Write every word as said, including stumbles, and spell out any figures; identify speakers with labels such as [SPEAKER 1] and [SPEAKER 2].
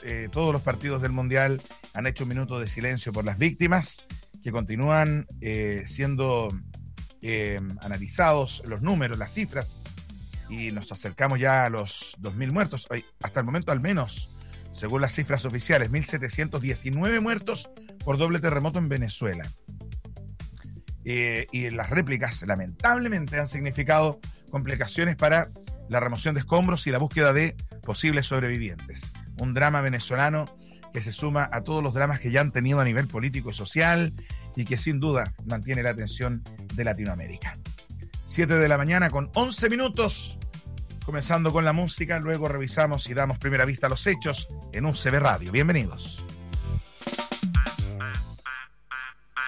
[SPEAKER 1] eh, todos los partidos del Mundial han hecho un minuto de silencio por las víctimas, que continúan eh, siendo eh, analizados los números, las cifras, y nos acercamos ya a los dos mil muertos. Hasta el momento, al menos, según las cifras oficiales, mil setecientos diecinueve muertos por doble terremoto en Venezuela. Eh, y las réplicas, lamentablemente, han significado complicaciones para la remoción de escombros y la búsqueda de posibles sobrevivientes. Un drama venezolano que se suma a todos los dramas que ya han tenido a nivel político y social y que sin duda mantiene la atención de Latinoamérica. siete de la mañana con once minutos, comenzando con la música, luego revisamos y damos primera vista a los hechos en U C B Radio. Bienvenidos.